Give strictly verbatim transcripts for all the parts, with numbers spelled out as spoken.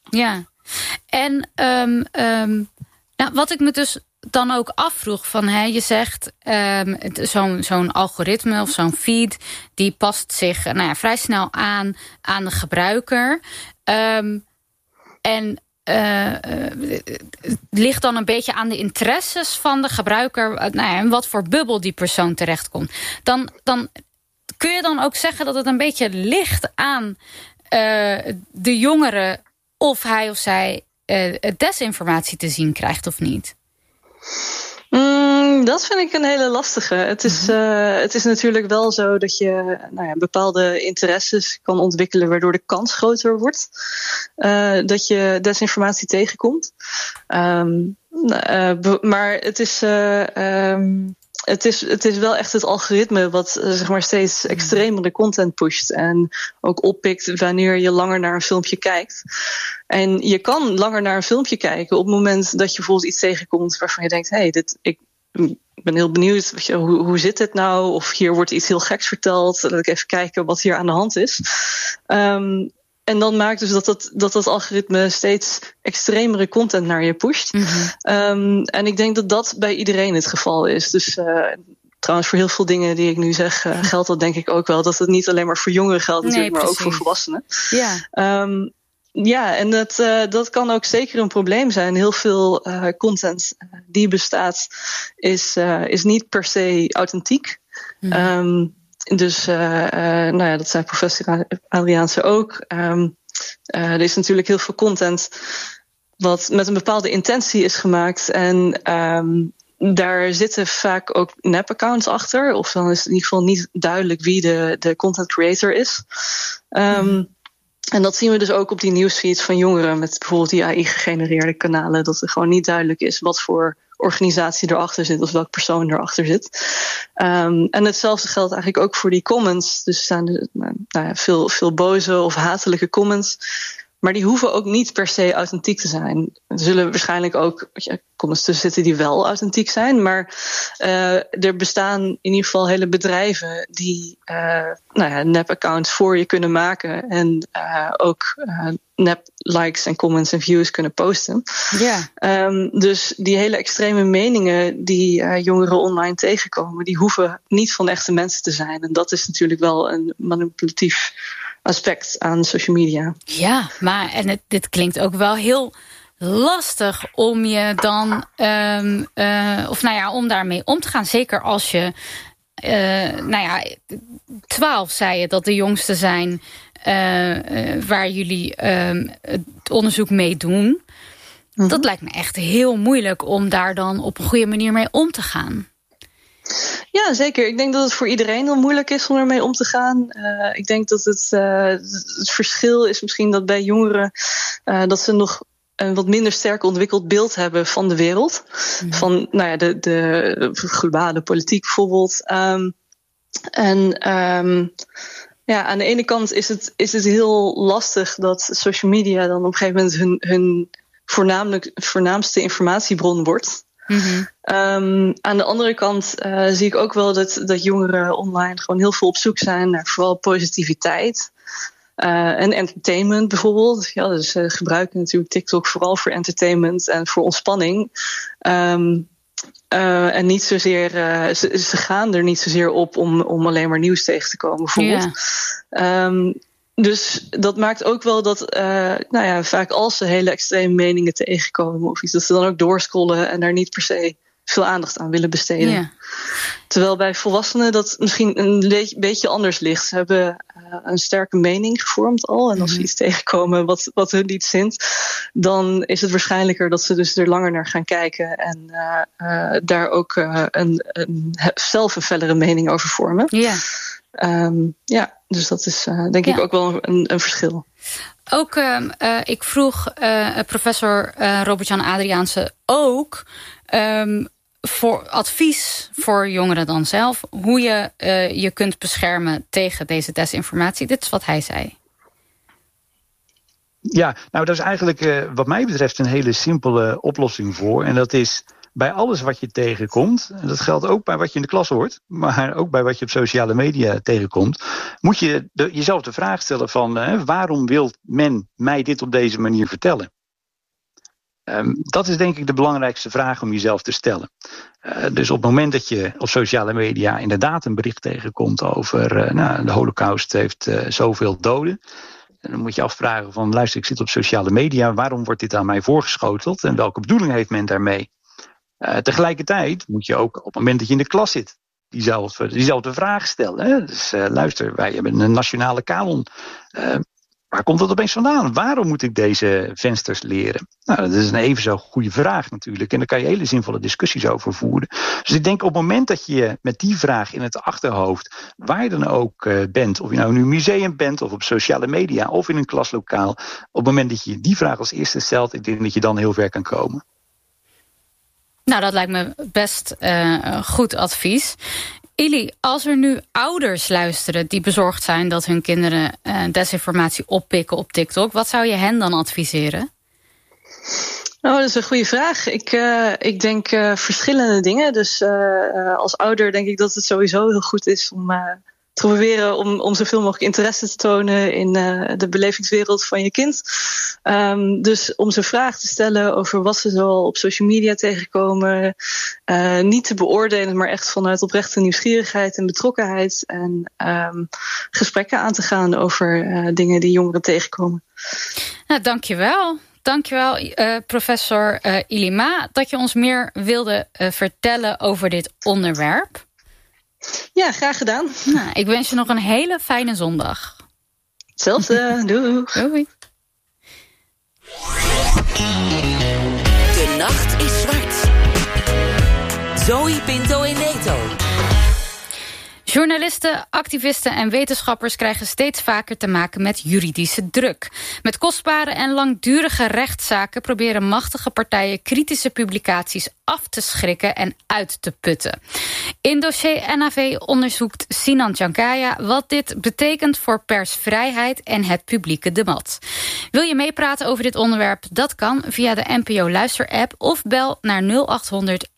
Ja, en um, um, nou, wat ik me dus dan ook afvroeg van, hè, je zegt um, zo'n, zo'n algoritme of zo'n feed, die past zich nou ja, vrij snel aan aan de gebruiker. Um, en uh, uh, het ligt dan een beetje aan de interesses van de gebruiker, uh, nou ja, en wat voor bubbel die persoon terechtkomt. Dan, dan kun je dan ook zeggen dat het een beetje ligt aan uh, de jongeren of hij of zij uh, desinformatie te zien krijgt of niet. Mm, dat vind ik een hele lastige. Het is, uh, het is natuurlijk wel zo dat je nou ja, bepaalde interesses kan ontwikkelen waardoor de kans groter wordt uh, dat je desinformatie tegenkomt. Um, uh, be- maar het is, uh, um, het, is, het is wel echt het algoritme wat uh, zeg maar steeds extremere content pusht en ook oppikt wanneer je langer naar een filmpje kijkt. En je kan langer naar een filmpje kijken op het moment dat je bijvoorbeeld iets tegenkomt waarvan je denkt, hé, hey, dit, ik ben heel benieuwd, weet je, hoe, hoe zit dit nou? Of hier wordt iets heel geks verteld. Laat ik even kijken wat hier aan de hand is. Um, en dan maakt dus dat dat, dat dat algoritme steeds extremere content naar je pusht. Mm-hmm. Um, en ik denk dat dat bij iedereen het geval is. Dus uh, trouwens voor heel veel dingen die ik nu zeg, uh, geldt dat denk ik ook wel. Dat het niet alleen maar voor jongeren geldt, nee, natuurlijk, maar ook voor volwassenen. Ja. Um, Ja, en dat, uh, dat kan ook zeker een probleem zijn. Heel veel uh, content die bestaat is, uh, is niet per se authentiek. Mm. Um, dus uh, uh, nou ja, dat zei professor Adriaanse ook. Um, uh, er is natuurlijk heel veel content wat met een bepaalde intentie is gemaakt. En um, daar zitten vaak ook nep-accounts achter. Of dan is het in ieder geval niet duidelijk wie de, de content creator is. Um, mm. En dat zien we dus ook op die nieuwsfeeds van jongeren met bijvoorbeeld die A I-gegenereerde kanalen. Dat er gewoon niet duidelijk is wat voor organisatie erachter zit of welke persoon erachter zit. Um, en hetzelfde geldt eigenlijk ook voor die comments. Dus er staan er, nou ja, veel, veel boze of hatelijke comments. Maar die hoeven ook niet per se authentiek te zijn. Er zullen waarschijnlijk ook ja, comments tussen zitten die wel authentiek zijn. Maar uh, er bestaan in ieder geval hele bedrijven die uh, nou ja, nep-accounts voor je kunnen maken. En uh, ook uh, nep-likes en comments en views kunnen posten. Yeah. Um, dus die hele extreme meningen die uh, jongeren online tegenkomen, die hoeven niet van echte mensen te zijn. En dat is natuurlijk wel een manipulatief aspect aan social media. Ja, maar en het, dit klinkt ook wel heel lastig om je dan, um, uh, of nou ja, om daarmee om te gaan. Zeker als je, uh, nou ja, twaalf zei je dat de jongste zijn uh, uh, waar jullie um, het onderzoek mee doen. Mm-hmm. Dat lijkt me echt heel moeilijk om daar dan op een goede manier mee om te gaan. Ja, zeker. Ik denk dat het voor iedereen wel moeilijk is om ermee om te gaan. Uh, ik denk dat het, uh, het verschil is misschien dat bij jongeren uh, dat ze nog een wat minder sterk ontwikkeld beeld hebben van de wereld. Mm. Van nou ja, de, de globale politiek bijvoorbeeld. Um, en um, ja, aan de ene kant is het, is het heel lastig dat social media dan op een gegeven moment hun, hun voornamelijk, voornaamste informatiebron wordt. Mm-hmm. Um, aan de andere kant uh, zie ik ook wel dat, dat jongeren online gewoon heel veel op zoek zijn naar vooral positiviteit. Uh, en entertainment bijvoorbeeld. Ja, dus ze uh, gebruiken natuurlijk TikTok vooral voor entertainment en voor ontspanning. Um, uh, en niet zozeer, uh, ze, ze gaan er niet zozeer op om, om alleen maar nieuws tegen te komen bijvoorbeeld. Yeah. Um, Dus dat maakt ook wel dat, uh, nou ja, vaak als ze hele extreme meningen tegenkomen of iets, dat ze dan ook doorscrollen en daar niet per se veel aandacht aan willen besteden. Ja. Terwijl bij volwassenen dat misschien een le- beetje anders ligt. Ze hebben uh, een sterke mening gevormd al. En als ze iets tegenkomen wat, wat hun niet zint, dan is het waarschijnlijker dat ze dus er langer naar gaan kijken en uh, uh, daar ook uh, een, een, zelf een fellere mening over vormen. Ja. Um, ja, dus dat is uh, denk ja. ik ook wel een, een verschil. Ook, uh, uh, ik vroeg uh, professor uh, Robert-Jan Adriaanse ook um, voor advies voor jongeren dan zelf, hoe je uh, je kunt beschermen tegen deze desinformatie. Dit is wat hij zei. Ja, nou dat is eigenlijk uh, wat mij betreft een hele simpele oplossing voor. En dat is bij alles wat je tegenkomt, en dat geldt ook bij wat je in de klas hoort, maar ook bij wat je op sociale media tegenkomt, moet je de, jezelf de vraag stellen van uh, waarom wil men mij dit op deze manier vertellen? Um, dat is denk ik de belangrijkste vraag om jezelf te stellen. Uh, dus op het moment dat je op sociale media inderdaad een bericht tegenkomt over uh, nou, de Holocaust heeft uh, zoveel doden, dan moet je afvragen van luister, ik zit op sociale media, waarom wordt dit aan mij voorgeschoteld en welke bedoeling heeft men daarmee? Uh, tegelijkertijd moet je ook op het moment dat je in de klas zit diezelfde, diezelfde vraag stellen. Hè? Dus uh, luister, wij hebben een nationale kanon. Uh, Waar komt dat opeens vandaan? Waarom moet ik deze vensters leren? Nou, dat is een even zo goede vraag natuurlijk. En daar kan je hele zinvolle discussies over voeren. Dus ik denk op het moment dat je met die vraag in het achterhoofd, waar je dan ook uh, bent, of je nou in een museum bent, of op sociale media, of in een klaslokaal, op het moment dat je die vraag als eerste stelt, ik denk dat je dan heel ver kan komen. Nou, dat lijkt me best uh, goed advies. Ili, als er nu ouders luisteren die bezorgd zijn dat hun kinderen uh, desinformatie oppikken op TikTok, wat zou je hen dan adviseren? Nou, dat is een goede vraag. Ik, uh, ik denk uh, verschillende dingen. Dus uh, uh, als ouder denk ik dat het sowieso heel goed is om uh, te proberen om, om zoveel mogelijk interesse te tonen in uh, de belevingswereld van je kind. Um, dus om ze vragen te stellen over wat ze zoal op social media tegenkomen. Uh, niet te beoordelen, maar echt vanuit oprechte nieuwsgierigheid en betrokkenheid. En um, gesprekken aan te gaan over uh, dingen die jongeren tegenkomen. Nou, dankjewel. Dankjewel, uh, professor uh, Ili Ma, dat je ons meer wilde uh, vertellen over dit onderwerp. Ja, graag gedaan. Nou, ik wens je nog een hele fijne zondag. Hetzelfde, doei. Doei. De nacht is zwart. Zoe Pinto en Neto. Journalisten, activisten en wetenschappers krijgen steeds vaker te maken met juridische druk. Met kostbare en langdurige rechtszaken proberen machtige partijen kritische publicaties af te schrikken en uit te putten. In dossier N A V onderzoekt Sinan Jankaya wat dit betekent voor persvrijheid en het publieke debat. Wil je meepraten over dit onderwerp? Dat kan via de N P O Luister-app of bel naar nul acht honderd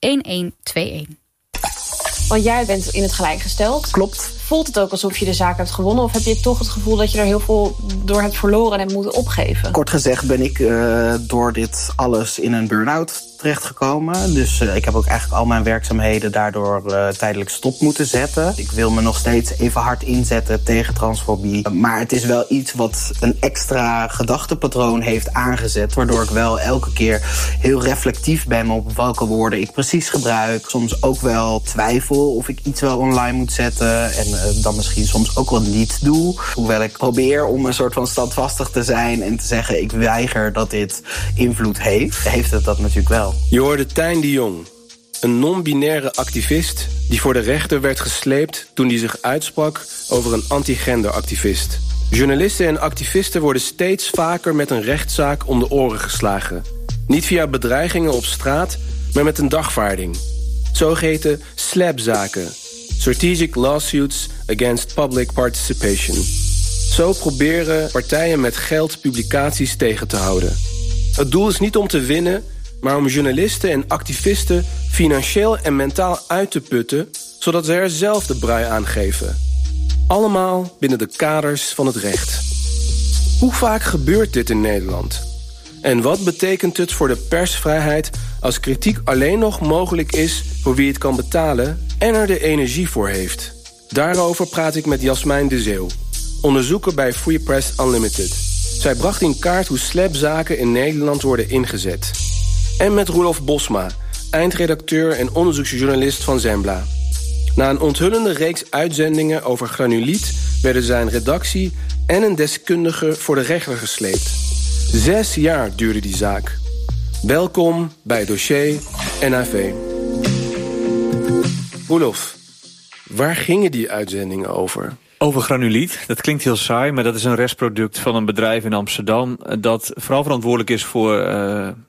elf tweeëntwintig. Want jij bent in het gelijk gesteld. Klopt. Voelt het ook alsof je de zaak hebt gewonnen? Of heb je toch het gevoel dat je er heel veel door hebt verloren en hebt moeten opgeven? Kort gezegd ben ik uh, door dit alles in een burn-out terechtgekomen. Dus uh, ik heb ook eigenlijk al mijn werkzaamheden daardoor uh, tijdelijk stop moeten zetten. Ik wil me nog steeds even hard inzetten tegen transfobie. Maar het is wel iets wat een extra gedachtepatroon heeft aangezet, waardoor ik wel elke keer heel reflectief ben op welke woorden ik precies gebruik. Soms ook wel twijfel of ik iets wel online moet zetten en uh, dan misschien soms ook wel niet doe. Hoewel ik probeer om een soort van standvastig te zijn en te zeggen ik weiger dat dit invloed heeft, heeft het dat natuurlijk wel. Je hoorde Tijn de Jong, een non-binaire activist die voor de rechter werd gesleept toen hij zich uitsprak over een anti-genderactivist. Journalisten en activisten worden steeds vaker met een rechtszaak om de oren geslagen. Niet via bedreigingen op straat, maar met een dagvaarding. Zogeheten slapzaken, Strategic Lawsuits Against Public Participation. Zo proberen partijen met geld publicaties tegen te houden. Het doel is niet om te winnen, maar om journalisten en activisten financieel en mentaal uit te putten, zodat ze er zelf de brui aan geven. Allemaal binnen de kaders van het recht. Hoe vaak gebeurt dit in Nederland? En wat betekent het voor de persvrijheid als kritiek alleen nog mogelijk is voor wie het kan betalen en er de energie voor heeft? Daarover praat ik met Jasmijn de Zeeuw, onderzoeker bij Free Press Unlimited. Zij bracht in kaart hoe slapzaken in Nederland worden ingezet. En met Roelof Bosma, eindredacteur en onderzoeksjournalist van Zembla. Na een onthullende reeks uitzendingen over granuliet werden zijn redactie en een deskundige voor de rechter gesleept. Zes jaar duurde die zaak. Welkom bij dossier N A V. Roelof, waar gingen die uitzendingen over? Over granuliet, dat klinkt heel saai, maar dat is een restproduct van een bedrijf in Amsterdam dat vooral verantwoordelijk is voor uh,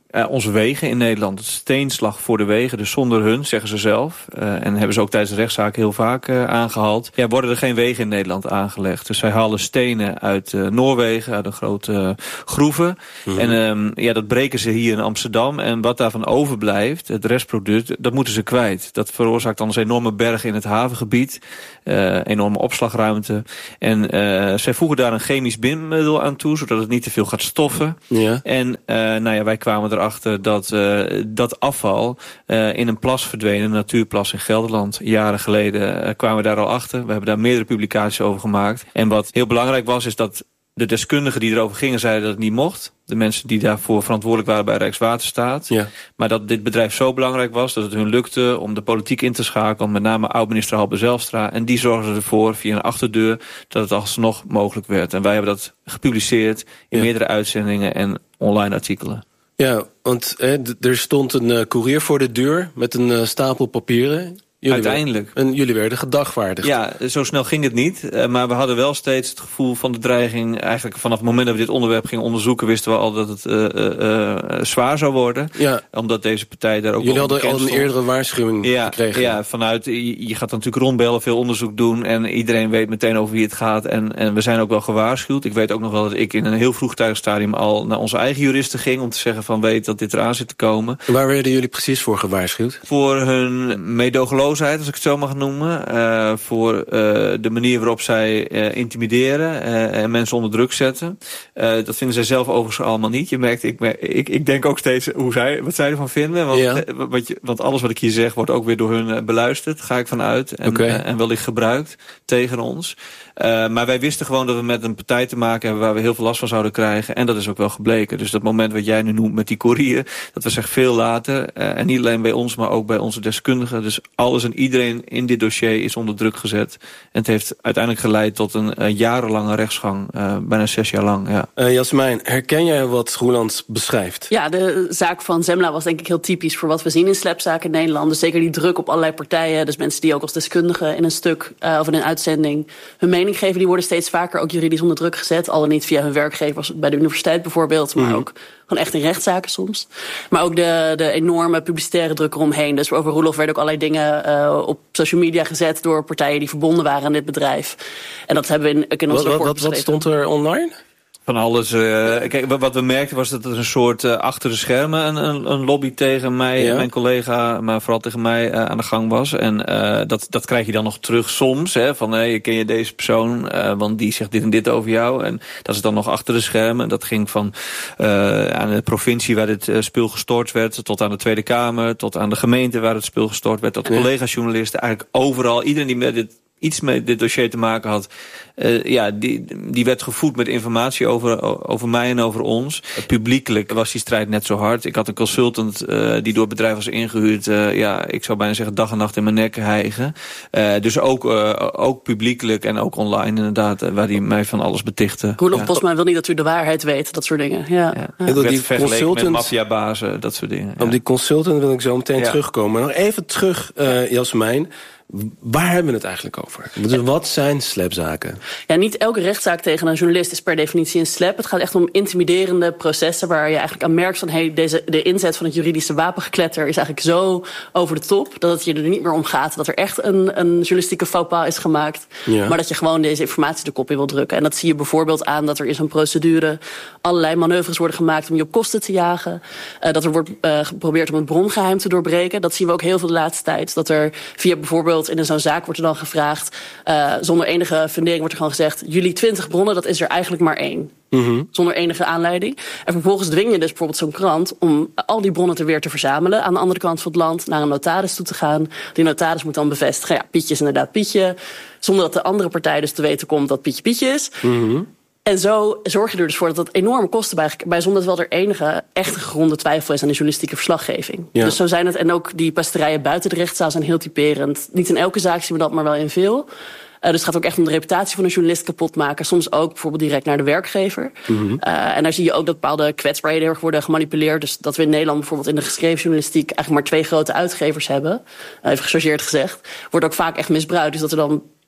Uh, onze wegen in Nederland, het steenslag voor de wegen, dus zonder hun, zeggen ze zelf. Uh, en hebben ze ook tijdens de rechtszaak heel vaak uh, aangehaald. Ja, worden er geen wegen in Nederland aangelegd. Dus zij halen stenen uit uh, Noorwegen, uit een grote uh, groeven. Mm-hmm. En um, ja, dat breken ze hier in Amsterdam. En wat daarvan overblijft, het restproduct, dat moeten ze kwijt. Dat veroorzaakt anders enorme bergen in het havengebied. Uh, enorme opslagruimte. En uh, zij voegen daar een chemisch bindmiddel aan toe, zodat het niet te veel gaat stoffen. Ja. En uh, nou ja, wij kwamen erachter dat uh, dat afval uh, in een plas verdween, een natuurplas in Gelderland. Jaren geleden uh, kwamen we daar al achter. We hebben daar meerdere publicaties over gemaakt. En wat heel belangrijk was, is dat de deskundigen die erover gingen zeiden dat het niet mocht. De mensen die daarvoor verantwoordelijk waren bij Rijkswaterstaat. Ja. Maar dat dit bedrijf zo belangrijk was dat het hun lukte om de politiek in te schakelen. Met name oud-minister Halbe Zijlstra. En die zorgde ervoor via een achterdeur dat het alsnog mogelijk werd. En wij hebben dat gepubliceerd in ja. meerdere uitzendingen en online artikelen. Ja, want hè, er stond een uh, koerier voor de deur met een uh, stapel papieren. Jullie Uiteindelijk. Werden, en jullie werden gedagvaardigd. Ja, zo snel ging het niet. Uh, maar we hadden wel steeds het gevoel van de dreiging. Eigenlijk vanaf het moment dat we dit onderwerp gingen onderzoeken, wisten we al dat het uh, uh, uh, zwaar zou worden. Ja. Omdat deze partij daar ook Jullie hadden al een stond. eerdere waarschuwing ja, gekregen. Ja, vanuit, je, je gaat natuurlijk rondbellen, veel onderzoek doen. En iedereen weet meteen over wie het gaat. En, en we zijn ook wel gewaarschuwd. Ik weet ook nog wel dat ik in een heel vroegtijdig stadium al naar onze eigen juristen ging. Om te zeggen van weet dat dit eraan zit te komen. En waar werden jullie precies voor gewaarschuwd? Voor hun meedogenloosheid, als ik het zo mag noemen. Uh, voor uh, de manier waarop zij uh, intimideren uh, en mensen onder druk zetten. Uh, dat vinden zij zelf overigens allemaal niet. Je merkt, ik, ik, ik denk ook steeds hoe zij, wat zij ervan vinden. Want, ja. wat je, want alles wat ik hier zeg wordt ook weer door hun uh, beluisterd. Ga ik vanuit. En, okay. uh, en wellicht gebruikt tegen ons. Uh, maar wij wisten gewoon dat we met een partij te maken hebben waar we heel veel last van zouden krijgen. En dat is ook wel gebleken. Dus dat moment wat jij nu noemt met die courier, dat was echt veel later. Uh, en niet alleen bij ons, maar ook bij onze deskundigen. Dus alles en iedereen in dit dossier is onder druk gezet. En het heeft uiteindelijk geleid tot een uh, jarenlange rechtsgang. Uh, bijna zes jaar lang, ja. Uh, Jasmijn, herken jij wat Roeland beschrijft? Ja, de zaak van Zembla was denk ik heel typisch voor wat we zien in slepzaken in Nederland. Dus zeker die druk op allerlei partijen. Dus mensen die ook als deskundigen in een stuk uh, of in een uitzending hun mening geven, die worden steeds vaker ook juridisch onder druk gezet. Al dan niet via hun werkgevers bij de universiteit bijvoorbeeld, maar mm. ook gewoon echt in rechtszaken soms. Maar ook de, de enorme publicitaire druk eromheen. Dus over Roelof werden ook allerlei dingen uh, op social media gezet door partijen die verbonden waren aan dit bedrijf. En dat hebben we in, in ons wat, rapport wat, wat stond er online? Van alles. Uh, kijk, wat we merkten was dat er een soort uh, achter de schermen een, een, een lobby tegen mij ja. en mijn collega, maar vooral tegen mij uh, aan de gang was. En uh, dat, dat krijg je dan nog terug soms. Hè, van hey, ken je deze persoon? Uh, want die zegt dit en dit over jou. En dat is dan nog achter de schermen. Dat ging van uh, aan de provincie waar dit uh, spul gestort werd, tot aan de Tweede Kamer, tot aan de gemeente waar het spul gestort werd, tot ja. collega-journalisten. Eigenlijk overal. Iedereen die met dit iets met dit dossier te maken had, uh, ja, die, die werd gevoed met informatie over, over mij en over ons. Publiekelijk was die strijd net zo hard. Ik had een consultant uh, die door het bedrijf was ingehuurd. Uh, ja, ik zou bijna zeggen dag en nacht in mijn nek hijgen. Uh, dus ook, uh, ook publiekelijk en ook online inderdaad, uh, waar die mij van alles betichtte. Roelof ja. Bosma wil niet dat u de waarheid weet, dat soort dingen. Ja. Ja. Ja. Ik werd die vergeleken met maffiabazen, dat soort dingen. Ja. Op die consultant wil ik zo meteen ja. terugkomen. Nog even terug, uh, Jasmijn. Waar hebben we het eigenlijk over? Dus wat zijn slepzaken? Ja, niet elke rechtszaak tegen een journalist is per definitie een slep. Het gaat echt om intimiderende processen waar je eigenlijk aan merkt van hey, deze, de inzet van het juridische wapengekletter is eigenlijk zo over de top dat het je er niet meer om gaat. Dat er echt een, een journalistieke faux pas is gemaakt. Ja. Maar dat je gewoon deze informatie de kop in wil drukken. En dat zie je bijvoorbeeld aan dat er in zo'n procedure allerlei manoeuvres worden gemaakt om je op kosten te jagen. Uh, dat er wordt uh, geprobeerd om het brongeheim te doorbreken. Dat zien we ook heel veel de laatste tijd. Dat er via bijvoorbeeld in zo'n zaak wordt er dan gevraagd, uh, zonder enige fundering wordt er gewoon gezegd, jullie twintig bronnen, dat is er eigenlijk maar één. Mm-hmm. Zonder enige aanleiding. En vervolgens dwing je dus bijvoorbeeld zo'n krant om al die bronnen te weer te verzamelen aan de andere kant van het land, naar een notaris toe te gaan. Die notaris moet dan bevestigen, ja, Pietje is inderdaad Pietje. Zonder dat de andere partij dus te weten komt dat Pietje Pietje is. Mm-hmm. En zo zorg je er dus voor dat het enorme kosten bij, bij zonder dat wel er enige echte gegronde twijfel is aan de journalistieke verslaggeving. Ja. Dus zo zijn het. En ook die pesterijen buiten de rechtszaal zijn heel typerend. Niet in elke zaak zien we dat, maar wel in veel. Uh, dus het gaat ook echt om de reputatie van een journalist kapot maken. Soms ook bijvoorbeeld direct naar de werkgever. Mm-hmm. Uh, en daar zie je ook dat bepaalde kwetsbaarheden heel erg worden gemanipuleerd. Dus dat we in Nederland bijvoorbeeld in de geschreven journalistiek eigenlijk maar twee grote uitgevers hebben. Uh, even gechargeerd gezegd. Wordt ook vaak echt misbruikt. Dus dat er dan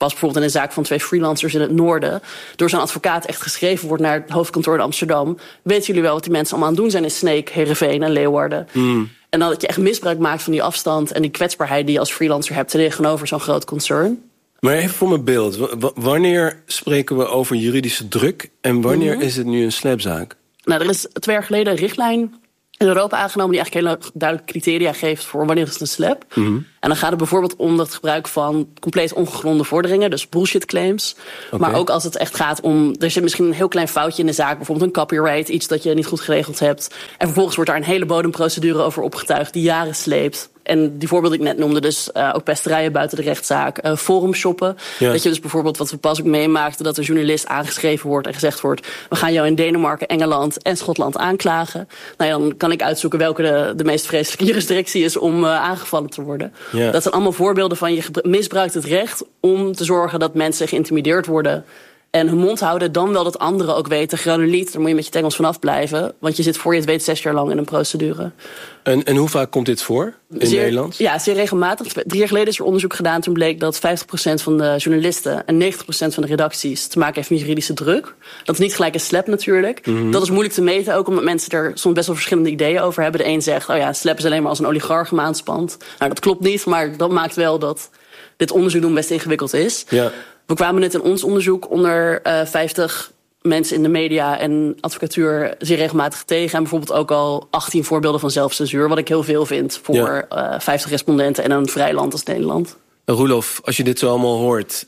pas bijvoorbeeld in een zaak van twee freelancers in het noorden, door zo'n advocaat echt geschreven wordt naar het hoofdkantoor in Amsterdam. Weten jullie wel wat die mensen allemaal aan het doen zijn in Sneek, Heerenveen en Leeuwarden? Mm. En dan dat je echt misbruik maakt van die afstand en die kwetsbaarheid die je als freelancer hebt tegenover zo'n groot concern. Maar even voor mijn beeld. W- wanneer spreken we over juridische druk en wanneer mm-hmm. is het nu een slepzaak? Nou, er is twee jaar geleden een richtlijn in Europa aangenomen die eigenlijk hele duidelijke criteria geeft voor wanneer is het een slap. Mm-hmm. En dan gaat het bijvoorbeeld om het gebruik van compleet ongegronde vorderingen, dus bullshit claims. Okay. Maar ook als het echt gaat om, er zit misschien een heel klein foutje in de zaak, bijvoorbeeld een copyright, iets dat je niet goed geregeld hebt. En vervolgens wordt daar een hele bodemprocedure over opgetuigd die jaren sleept. En die voorbeelden die ik net noemde, dus uh, ook pesterijen buiten de rechtszaak, uh, forum shoppen. Ja. Dat je dus bijvoorbeeld, wat we pas ook meemaakten, dat een journalist aangeschreven wordt en gezegd wordt, we gaan jou in Denemarken, Engeland en Schotland aanklagen. Nou ja, dan kan ik uitzoeken welke de, de meest vreselijke jurisdictie is om uh, aangevallen te worden. Ja. Dat zijn allemaal voorbeelden van je misbruikt het recht om te zorgen dat mensen geïntimideerd worden en hun mond houden, dan wel dat anderen ook weten, granuliet, daar moet je met je tengels vanaf blijven. Want je zit voor je het weet zes jaar lang in een procedure. En, en hoe vaak komt dit voor in zeer, Nederland? Ja, zeer regelmatig. Drie jaar geleden is er onderzoek gedaan. Toen bleek dat vijftig procent van de journalisten en negentig procent van de redacties te maken heeft met juridische druk. Dat is niet gelijk een slap natuurlijk. Mm-hmm. Dat is moeilijk te meten, ook omdat mensen er soms best wel verschillende ideeën over hebben. De een zegt, oh ja, een slap is alleen maar als een oligarch hem aanspant. Nou, dat klopt niet, maar dat maakt wel dat dit onderzoek doen best ingewikkeld is. Ja. We kwamen net in ons onderzoek onder uh, vijftig mensen in de media en advocatuur zeer regelmatig tegen. En bijvoorbeeld ook al achttien voorbeelden van zelfcensuur. Wat ik heel veel vind voor ja. uh, vijftig respondenten en een vrij land als Nederland. Roelof, als je dit zo allemaal hoort,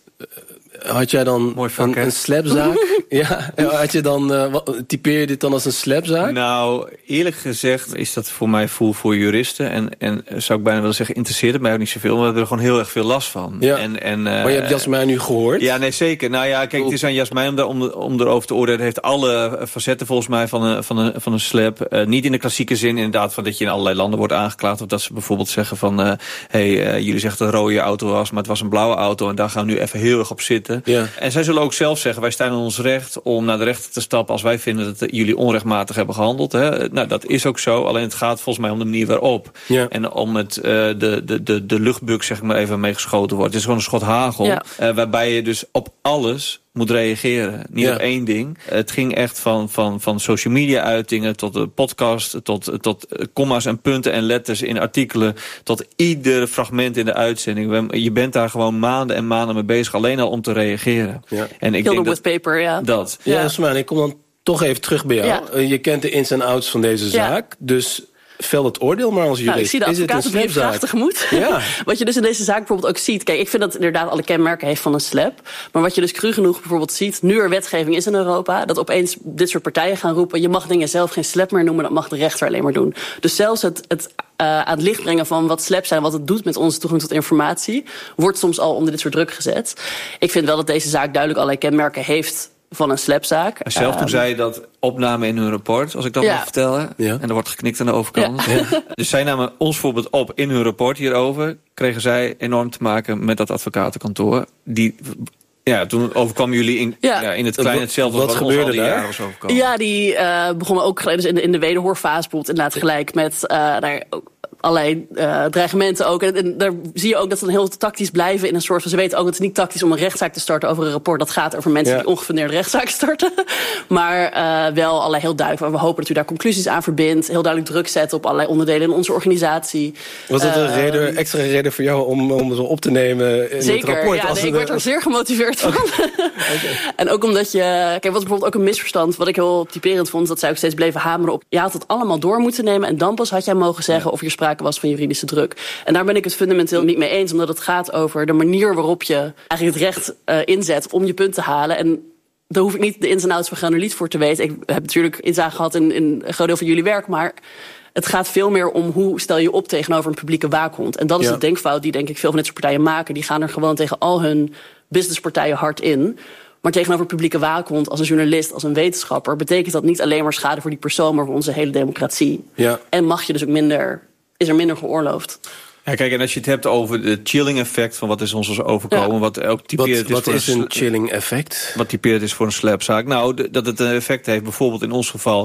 had jij dan Mooi vak, een, een slapzaak? ja, had je dan, uh, typeer je dit dan als een slapzaak? Nou, eerlijk gezegd is dat voor mij voel voor juristen. En, en zou ik bijna willen zeggen, interesseert het mij ook niet zoveel. Maar we hebben er gewoon heel erg veel last van. Ja. En, en, uh, maar je hebt Jasmijn nu gehoord? Ja, nee, zeker. Nou ja, kijk, het is aan Jasmijn om, om, om erover te oordelen. Het heeft alle facetten volgens mij van een, van een, van een slap. Uh, niet in de klassieke zin, inderdaad, van dat je in allerlei landen wordt aangeklaagd. Of dat ze bijvoorbeeld zeggen van, uh, hey, uh, jullie zeggen dat het een rode auto was, maar het was een blauwe auto. En daar gaan we nu even heel erg op zitten. Ja. En zij zullen ook zelf zeggen, wij staan in ons recht om naar de rechter te stappen als wij vinden dat jullie onrechtmatig hebben gehandeld. Hè. Nou, dat is ook zo. Alleen het gaat volgens mij om de manier waarop. Ja. En om het, uh, de, de, de, de luchtbuk, zeg ik maar even, mee geschoten wordt. Het is gewoon een schot hagel. Ja. Uh, waarbij je dus op alles moet reageren. Niet ja. op één ding. Het ging echt van, van, van social media uitingen tot de podcast, tot, tot komma's en punten en letters in artikelen, tot ieder fragment in de uitzending. Je bent daar gewoon maanden en maanden mee bezig, alleen al om te reageren. Ja. En ik denk dat, with paper, ja. Dat. Ja, ja. Smaan, ik kom dan toch even terug bij jou. Ja. Je kent de ins en outs van deze zaak, ja. dus vel het oordeel maar als jurist. Nou, ik zie de advocaat op je vraag tegemoet. Ja. Wat je dus in deze zaak bijvoorbeeld ook ziet. Kijk, ik vind dat het inderdaad alle kenmerken heeft van een slap. Maar wat je dus cru genoeg bijvoorbeeld ziet, nu er wetgeving is in Europa, dat opeens dit soort partijen gaan roepen, je mag dingen zelf geen slap meer noemen, dat mag de rechter alleen maar doen. Dus zelfs het, het uh, aan het licht brengen van wat slaps zijn, wat het doet met onze toegang tot informatie, wordt soms al onder dit soort druk gezet. Ik vind wel dat deze zaak duidelijk allerlei kenmerken heeft van een slapzaak. Zelf toen zei dat opname in hun rapport, als ik dat ja. mag vertellen. Ja. En er wordt geknikt aan de overkant. Ja. Ja. Dus zij namen ons voorbeeld op in hun rapport hierover. Kregen zij enorm te maken met dat advocatenkantoor. Die, ja, toen overkwamen jullie in, ja. Ja, in het klein hetzelfde. Wat, wat gebeurde die daar? Ja, die uh, begonnen ook dus in de, in de wederhoorfase bijvoorbeeld inderdaad gelijk met uh, daar ook allerlei uh, dreigementen ook. En, en daar zie je ook dat ze dan heel tactisch blijven in een soort van, ze weten ook dat het niet tactisch om een rechtszaak te starten over een rapport. Dat gaat over mensen ja. die ongefundeerde rechtszaak starten. Maar uh, wel allerlei heel duidelijk. We hopen dat u daar conclusies aan verbindt. Heel duidelijk druk zetten op allerlei onderdelen in onze organisatie. Was dat een uh, reden, extra reden voor jou om, om zo op te nemen in zeker, het rapport? Ja, nee, ik werd er zeer gemotiveerd van. Okay. Okay. En ook omdat je, kijk, wat bijvoorbeeld ook een misverstand, wat ik heel typerend vond, dat zij ook steeds bleven hameren op, je had het allemaal door moeten nemen en dan pas had jij mogen zeggen ja. of je sprake was van juridische druk. En daar ben ik het fundamenteel niet mee eens, omdat het gaat over de manier waarop je eigenlijk het recht uh, inzet om je punt te halen. En daar hoef ik niet de ins en outs van granuliet voor te weten. Ik heb natuurlijk inzage gehad in, in een groot deel van jullie werk, maar het gaat veel meer om hoe stel je op tegenover een publieke waakhond. En dat is ja. de denkfout die denk ik veel van dit soort partijen maken. Die gaan er gewoon tegen al hun businesspartijen hard in. Maar tegenover publieke waakhond, als een journalist, als een wetenschapper, betekent dat niet alleen maar schade voor die persoon, maar voor onze hele democratie. Ja. En mag je dus ook minder, is er minder geoorloofd. Ja, kijk, en als je het hebt over de chilling effect van wat is ons overkomen, ja. wat ook typeert wat, wat is, is een chilling effect? Wat typeert is voor een slapzaak? Nou, de, dat het een effect heeft, bijvoorbeeld in ons geval,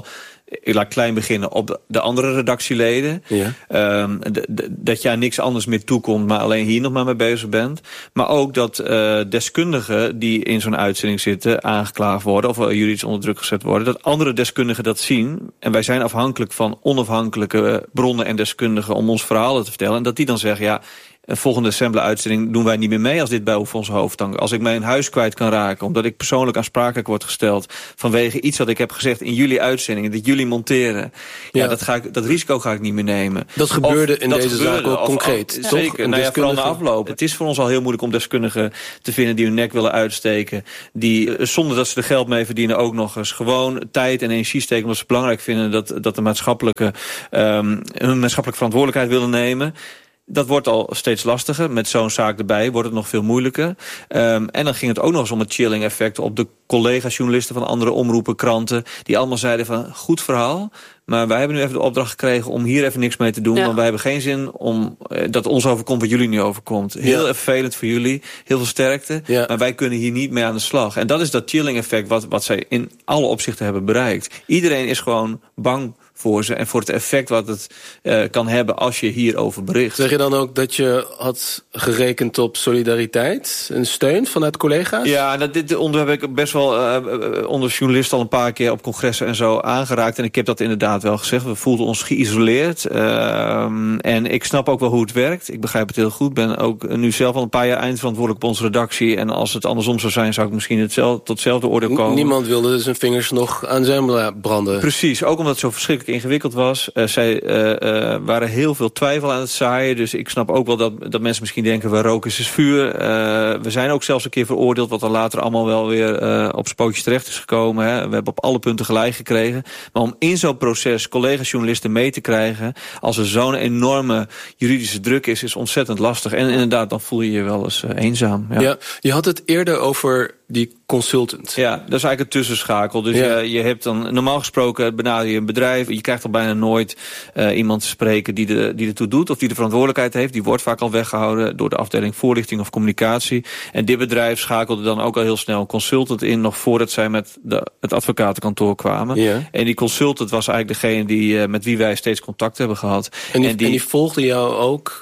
ik laat klein beginnen, op de andere redactieleden. Ja. Um, d- d- dat je aan niks anders meer toekomt, maar alleen hier nog maar mee bezig bent. Maar ook dat uh, deskundigen die in zo'n uitzending zitten aangeklaagd worden of uh, juridisch onder druk gezet worden, dat andere deskundigen dat zien. En wij zijn afhankelijk van onafhankelijke bronnen en deskundigen om ons verhalen te vertellen. En dat die dan zeggen, ja, een volgende Zembla-uitzending doen wij niet meer mee als dit bij ons hoofd hangt. Als ik mijn huis kwijt kan raken, omdat ik persoonlijk aansprakelijk word gesteld vanwege iets wat ik heb gezegd in jullie uitzendingen, dat jullie monteren. Ja, ja dat, ga ik, dat risico ga ik niet meer nemen. Dat gebeurde of, in dat deze gebeurde, zaak ook of, concreet. Of, zeker, nou ja, vooral na afloop. Het is voor ons al heel moeilijk om deskundigen te vinden die hun nek willen uitsteken. Die, zonder dat ze er geld mee verdienen, ook nog eens gewoon tijd en energie steken, omdat ze belangrijk vinden dat, dat de maatschappelijke, um, hun maatschappelijke verantwoordelijkheid willen nemen. Dat wordt al steeds lastiger. Met zo'n zaak erbij wordt het nog veel moeilijker. Um, en dan ging het ook nog eens om het chilling effect op de collega-journalisten van andere omroepen, kranten, die allemaal zeiden van, goed verhaal, maar wij hebben nu even de opdracht gekregen om hier even niks mee te doen, ja. want wij hebben geen zin om uh, dat ons overkomt wat jullie nu overkomt. Heel ja. vervelend voor jullie, heel veel sterkte, ja. maar wij kunnen hier niet mee aan de slag. En dat is dat chilling effect wat, wat zij in alle opzichten hebben bereikt. Iedereen is gewoon bang voor ze en voor het effect wat het uh, kan hebben als je hierover bericht. Zeg je dan ook dat je had gerekend op solidariteit en steun vanuit collega's? Ja, dat, dit onderwerp heb ik best wel uh, onder journalisten al een paar keer op congressen en zo aangeraakt. En ik heb dat inderdaad wel gezegd. We voelden ons geïsoleerd. Uh, en ik snap ook wel hoe het werkt. Ik begrijp het heel goed. Ik ben ook nu zelf al een paar jaar eindverantwoordelijk op onze redactie. En als het andersom zou zijn, zou ik misschien hetzelfde, tot hetzelfde oordeel komen. Niemand wilde zijn vingers nog aan Zembla branden. Precies, ook omdat het zo verschrikkelijk ingewikkeld was. Uh, zij uh, uh, waren heel veel twijfel aan het zaaien. Dus ik snap ook wel dat, dat mensen misschien denken, we roken is vuur. Uh, we zijn ook zelfs een keer veroordeeld, wat dan later allemaal wel weer uh, op spootjes terecht is gekomen. Hè. We hebben op alle punten gelijk gekregen. Maar om in zo'n proces collega-journalisten mee te krijgen, als er zo'n enorme juridische druk is, is ontzettend lastig. En inderdaad, dan voel je je wel eens uh, eenzaam. Ja. Ja, je had het eerder over die consultant. Ja, dat is eigenlijk een tussenschakel. Dus ja. je, je hebt dan, normaal gesproken benader je een bedrijf. Je krijgt al bijna nooit uh, iemand te spreken die, de, die ertoe doet, of die de verantwoordelijkheid heeft. Die wordt vaak al weggehouden door de afdeling voorlichting of communicatie. En dit bedrijf schakelde dan ook al heel snel een consultant in, nog voordat zij met de, het advocatenkantoor kwamen. Ja. En die consultant was eigenlijk degene die, uh, met wie wij steeds contact hebben gehad. En die, en die, en die volgde jou ook?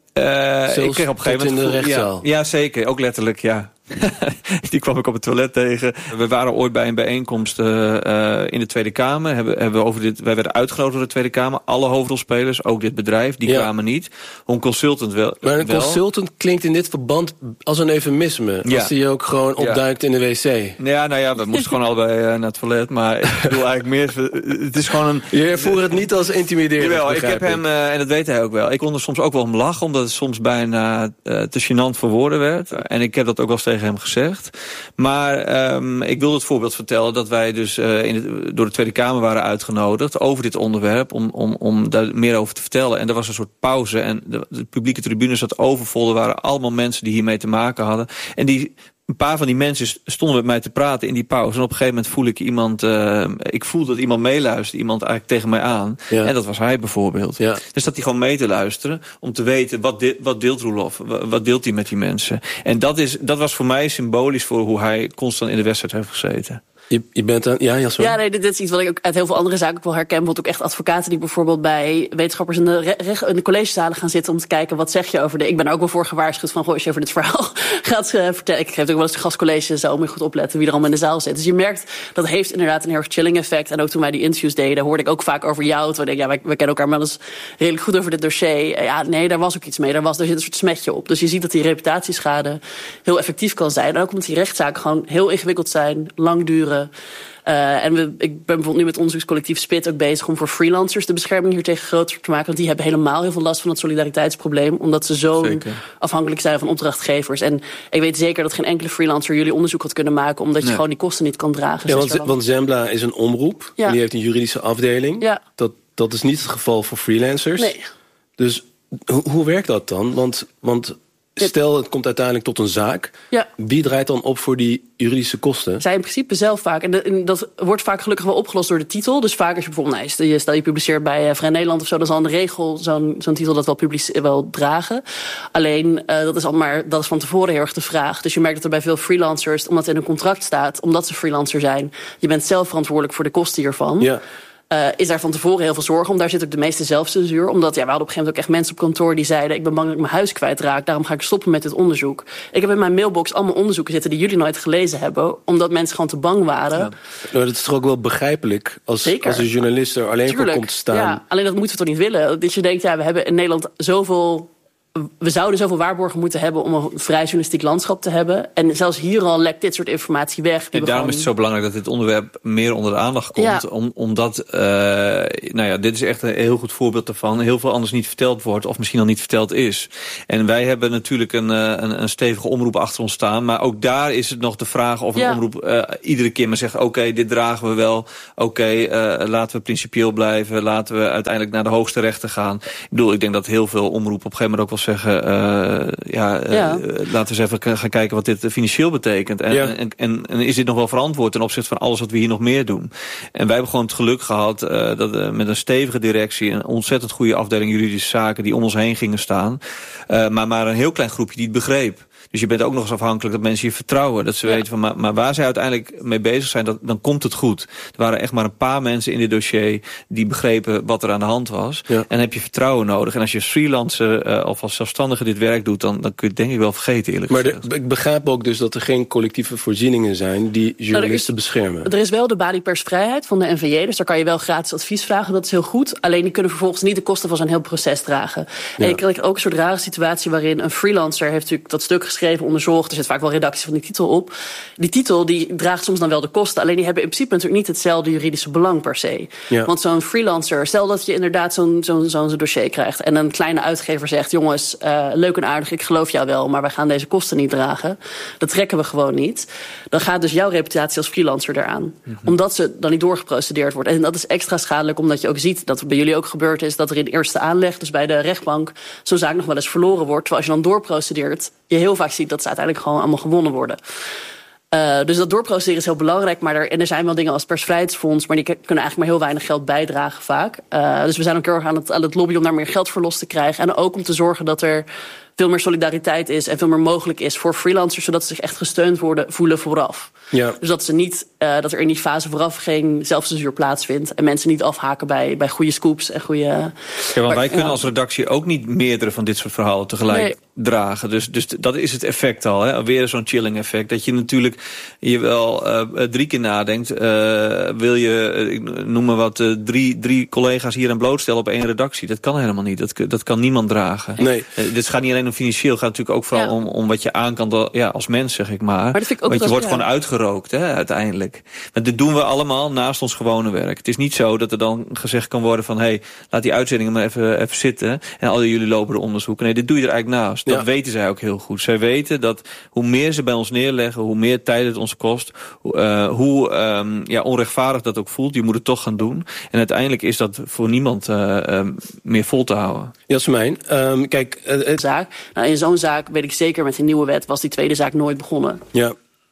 Uh, ik kreeg op een gegeven moment in de rechtszaal. Ja, ja, zeker. Ook letterlijk, ja. Die kwam ik op het toilet tegen. We waren ooit bij een bijeenkomst uh, uh, in de Tweede Kamer. Hebben, hebben we over dit, wij werden uitgenodigd door de Tweede Kamer. Alle hoofdrolspelers, ook dit bedrijf, die ja. kwamen niet. Een consultant wel. Maar een wel. consultant klinkt in dit verband als een eufemisme. Ja. Als die ook gewoon opduikt ja. in de wc. Ja, nou ja, we moesten gewoon allebei uh, naar het toilet. Maar ik bedoel eigenlijk meer, het is gewoon een... Je ervoer het niet als intimiderend. Jawel, ik heb hem, uh, en dat weet hij ook wel. Ik kon er soms ook wel om lachen, omdat het soms bijna uh, te gênant voor woorden werd. En ik heb dat ook wel eens tegen hem gezegd. Maar um, ik wil het voorbeeld vertellen dat wij dus uh, in het, door de Tweede Kamer waren uitgenodigd over dit onderwerp, om, om, om daar meer over te vertellen. En er was een soort pauze en de, de publieke tribune zat overvol. Er waren allemaal mensen die hiermee te maken hadden. En die... Een paar van die mensen stonden met mij te praten in die pauze. En op een gegeven moment voel ik iemand... Uh, ik voel dat iemand meeluistert. Iemand eigenlijk tegen mij aan. Ja. En dat was hij bijvoorbeeld. Ja. Dus dat hij gewoon mee te luisteren. Om te weten, wat, de, wat deelt Roelof? Wat deelt hij met die mensen? En dat, is, dat was voor mij symbolisch voor hoe hij constant in de wedstrijd heeft gezeten. Je, je bent dan, ja, Jasper? Ja, nee, dit is iets wat ik ook uit heel veel andere zaken ook wel herken. Want ook echt advocaten die bijvoorbeeld bij wetenschappers in de, re, in de collegezalen gaan zitten om te kijken wat zeg je over de. Ik ben er ook wel voor gewaarschuwd van, goh, als je over dit verhaal gaat uh, vertellen. Ik geef ook wel eens gastcolleges, zo moet je goed opletten wie er allemaal in de zaal zit. Dus je merkt, dat heeft inderdaad een heel erg chilling effect. En ook toen wij die interviews deden, hoorde ik ook vaak over jou. Toen ik, ja, wij, wij kennen elkaar wel eens redelijk goed over dit dossier. Ja, nee, daar was ook iets mee. Daar, was, daar zit een soort smetje op. Dus je ziet dat die reputatieschade heel effectief kan zijn. En ook omdat die rechtszaken gewoon heel ingewikkeld zijn, lang duren. Uh, en we, ik ben bijvoorbeeld nu met onderzoekscollectief Spit ook bezig om voor freelancers de bescherming hier tegen groter te maken. Want die hebben helemaal heel veel last van het solidariteitsprobleem. Omdat ze zo zeker. afhankelijk zijn van opdrachtgevers. En ik weet zeker dat geen enkele freelancer jullie onderzoek had kunnen maken. Omdat je nee. gewoon die kosten niet kan dragen. Ja, want, want Zembla is een omroep. Ja. En die heeft een juridische afdeling. Ja. Dat, dat is niet het geval voor freelancers. Nee. Dus ho, hoe werkt dat dan? Want... want stel, het komt uiteindelijk tot een zaak. Ja. Wie draait dan op voor die juridische kosten? Zij in principe zelf vaak. En, de, en dat wordt vaak gelukkig wel opgelost door de titel. Dus vaak als je bijvoorbeeld, nou, stel je publiceert bij uh, Vrij Nederland of zo, dan zal een regel zo'n, zo'n titel dat wel, publice- wel dragen. Alleen, uh, dat is al maar, dat is van tevoren heel erg de vraag. Dus je merkt dat er bij veel freelancers, omdat het in een contract staat, omdat ze freelancer zijn, je bent zelf verantwoordelijk voor de kosten hiervan. Ja. Uh, is daar van tevoren heel veel zorg om. Daar zit ook de meeste zelfcensuur. Omdat ja, we hadden op een gegeven moment ook echt mensen op kantoor die zeiden, ik ben bang dat ik mijn huis kwijtraak, daarom ga ik stoppen met dit onderzoek. Ik heb in mijn mailbox allemaal onderzoeken zitten die jullie nooit gelezen hebben, omdat mensen gewoon te bang waren. Ja. Nou, dat is toch ook wel begrijpelijk als, als een journalist er alleen Tuurlijk. voor komt te staan. Ja, alleen dat moeten we toch niet willen. Dat je denkt, ja, we hebben in Nederland zoveel, we zouden zoveel waarborgen moeten hebben om een vrij journalistiek landschap te hebben. En zelfs hier al lekt dit soort informatie weg. En daarom gewoon... is het zo belangrijk dat dit onderwerp meer onder de aandacht komt. Ja. Om, omdat, uh, nou ja, dit is echt een heel goed voorbeeld daarvan. Heel veel anders niet verteld wordt of misschien al niet verteld is. En wij hebben natuurlijk een, een, een stevige omroep achter ons staan. Maar ook daar is het nog de vraag of een ja. omroep uh, iedere keer maar zegt, oké, okay, dit dragen we wel. Oké, okay, uh, laten we principieel blijven. Laten we uiteindelijk naar de hoogste rechter gaan. Ik bedoel, ik denk dat heel veel omroepen op een gegeven moment ook wel zeggen, uh, ja, uh, ja, laten we eens even gaan kijken wat dit financieel betekent. En, ja. en, en, en is dit nog wel verantwoord ten opzichte van alles wat we hier nog meer doen? En wij hebben gewoon het geluk gehad uh, dat uh, met een stevige directie, een ontzettend goede afdeling juridische zaken die om ons heen gingen staan. Uh, maar maar een heel klein groepje die het begreep. Dus je bent ook nog eens afhankelijk dat mensen je vertrouwen. Dat ze ja. weten van, maar, maar waar zij uiteindelijk mee bezig zijn, dat, dan komt het goed. Er waren echt maar een paar mensen in dit dossier die begrepen wat er aan de hand was. Ja. En dan heb je vertrouwen nodig. En als je als freelancer uh, of als zelfstandige dit werk doet, dan, dan kun je het denk ik wel vergeten, eerlijk maar gezegd. Maar ik begrijp ook dus dat er geen collectieve voorzieningen zijn die journalisten nou, er is, beschermen. Er is wel de balie-persvrijheid van de N V J, dus daar kan je wel gratis advies vragen. Dat is heel goed. Alleen die kunnen vervolgens niet de kosten van zo'n heel proces dragen. Ja. En je krijgt ook een soort rare situatie waarin een freelancer heeft natuurlijk dat stuk geschreven, onderzocht. Er zit vaak wel redactie van die titel op. Die titel die draagt soms dan wel de kosten. Alleen die hebben in principe natuurlijk niet hetzelfde juridische belang per se. Ja. Want zo'n freelancer, stel dat je inderdaad zo'n, zo'n, zo'n dossier krijgt en een kleine uitgever zegt, jongens, uh, leuk en aardig, ik geloof jou wel, maar wij gaan deze kosten niet dragen. Dat trekken we gewoon niet. Dan gaat dus jouw reputatie als freelancer eraan. Mm-hmm. Omdat ze dan niet doorgeprocedeerd wordt. En dat is extra schadelijk, omdat je ook ziet dat het bij jullie ook gebeurd is, dat er in eerste aanleg, dus bij de rechtbank, zo'n zaak nog wel eens verloren wordt. Terwijl als je dan doorprocedeert, je heel vaak ziet dat ze uiteindelijk gewoon allemaal gewonnen worden. Uh, dus dat doorprocederen is heel belangrijk. Maar er, en er zijn wel dingen als persvrijheidsfonds, maar die kunnen eigenlijk maar heel weinig geld bijdragen vaak. Uh, dus we zijn ook heel erg aan het, aan het lobbyen om daar meer geld voor los te krijgen. En ook om te zorgen dat er veel meer solidariteit is en veel meer mogelijk is voor freelancers, zodat ze zich echt gesteund worden, voelen vooraf. Ja. Dus dat, ze niet, uh, dat er in die fase vooraf geen zelfcensuur plaatsvindt en mensen niet afhaken bij, bij goede scoops en goede. Ja, want maar, wij kunnen ja. als redactie ook niet meerdere van dit soort verhalen tegelijk nee. dragen. Dus, dus dat is het effect al. Hè? Weer zo'n chilling effect. Dat je natuurlijk je wel uh, drie keer nadenkt. Uh, wil je, ik noem maar wat, uh, drie, drie collega's hier aan blootstellen op één redactie? Dat kan helemaal niet. Dat, dat kan niemand dragen. Nee. Uh, dit gaat niet alleen om financieel. Het gaat natuurlijk ook vooral ja. om, om wat je aan kan, ja, als mens, zeg ik maar. maar dat vind ik ook Want je wordt ja. gewoon uitgerookt, hè, uiteindelijk. Maar dit doen we allemaal naast ons gewone werk. Het is niet zo dat er dan gezegd kan worden van, hé, hey, laat die uitzendingen maar even, even zitten en al jullie lopen de onderzoeken. Nee, dit doe je er eigenlijk naast. Dat ja. weten zij ook heel goed. Zij weten dat hoe meer ze bij ons neerleggen, hoe meer tijd het ons kost, uh, hoe um, ja, onrechtvaardig dat ook voelt. Je moet het toch gaan doen. En uiteindelijk is dat voor niemand uh, um, meer vol te houden. Jasmijn, um, kijk, uh, het... zaak. Nou, in zo'n zaak weet ik zeker, met die nieuwe wet was die tweede zaak nooit begonnen. Ja.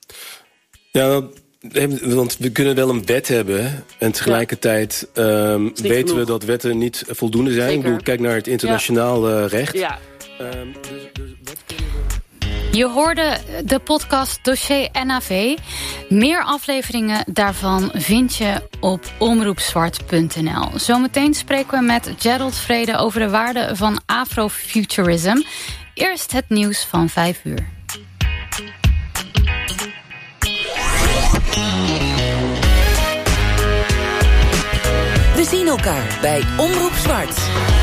Ja, want we kunnen wel een wet hebben en tegelijkertijd ja. um, weten genoeg. we dat wetten niet voldoende zijn. Ik bedoel, kijk naar het internationaal ja. recht. Ja. Um, dus, dus wat kunnen we... Je hoorde de podcast Dossier N A V. Meer afleveringen daarvan vind je op omroepzwart punt n l. Zometeen spreken we met Gerald Vrede over de waarde van afrofuturism. Eerst het nieuws van vijf uur. We zien elkaar bij Omroep Zwart.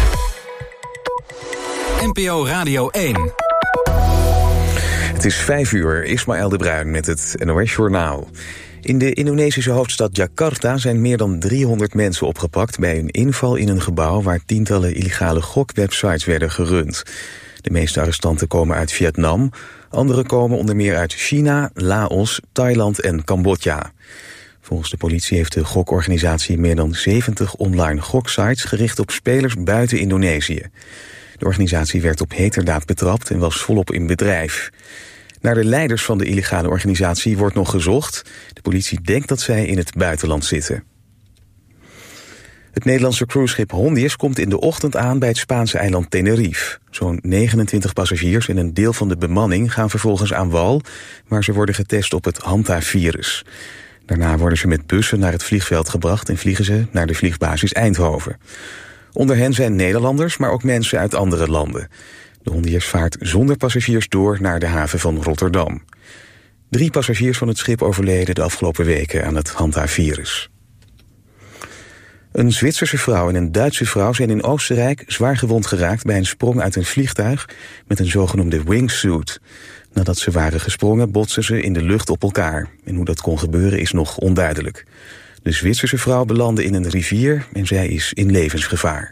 N P O Radio één. Het is vijf uur, Ismaël de Bruin met het N O S-journaal. In de Indonesische hoofdstad Jakarta zijn meer dan driehonderd mensen opgepakt bij een inval in een gebouw waar tientallen illegale gokwebsites werden gerund. De meeste arrestanten komen uit Vietnam, andere komen onder meer uit China, Laos, Thailand en Cambodja. Volgens de politie heeft de gokorganisatie meer dan zeventig online goksites gericht op spelers buiten Indonesië. De organisatie werd op heterdaad betrapt en was volop in bedrijf. Naar de leiders van de illegale organisatie wordt nog gezocht. De politie denkt dat zij in het buitenland zitten. Het Nederlandse cruiseschip Hondius komt in de ochtend aan bij het Spaanse eiland Tenerife. Zo'n negenentwintig passagiers en een deel van de bemanning gaan vervolgens aan wal, waar ze worden getest op het Hanta-virus. Daarna worden ze met bussen naar het vliegveld gebracht en vliegen ze naar de vliegbasis Eindhoven. Onder hen zijn Nederlanders, maar ook mensen uit andere landen. De Hondiërs vaart zonder passagiers door naar de haven van Rotterdam. Drie passagiers van het schip overleden de afgelopen weken aan het Hanta-virus. Een Zwitserse vrouw en een Duitse vrouw zijn in Oostenrijk zwaar gewond geraakt bij een sprong uit een vliegtuig met een zogenoemde wingsuit. Nadat ze waren gesprongen botsten ze in de lucht op elkaar. En hoe dat kon gebeuren is nog onduidelijk. De Zwitserse vrouw belandde in een rivier en zij is in levensgevaar.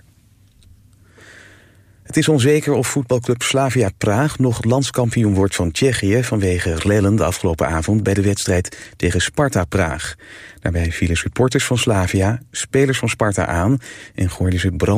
Het is onzeker of voetbalclub Slavia Praag nog landskampioen wordt van Tsjechië vanwege rellen de afgelopen avond bij de wedstrijd tegen Sparta Praag. Daarbij vielen supporters van Slavia spelers van Sparta aan en gooiden ze brand